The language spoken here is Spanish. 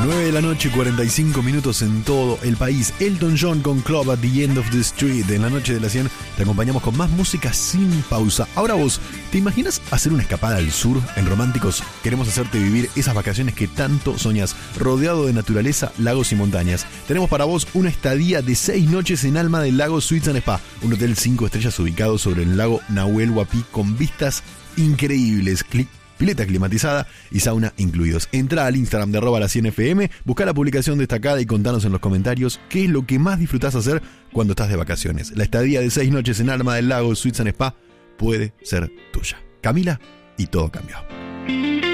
9 de la noche, 45 minutos en todo el país. Elton John con Club at the End of the Street. En la noche de la 100 te acompañamos con más música sin pausa. Ahora vos, ¿te imaginas hacer una escapada al sur? En Románticos queremos hacerte vivir esas vacaciones que tanto soñas, rodeado de naturaleza, lagos y montañas. Tenemos para vos una estadía de 6 noches en Alma del Lago Suites and Spa, un hotel 5 estrellas ubicado sobre el lago Nahuel Huapi con vistas increíbles. Pileta climatizada y sauna incluidos. Entrá al Instagram de @la100fm, buscá la publicación destacada y contanos en los comentarios qué es lo que más disfrutás hacer cuando estás de vacaciones. La estadía de 6 noches en Alma del Lago Suites and Spa puede ser tuya. Camila y todo cambió.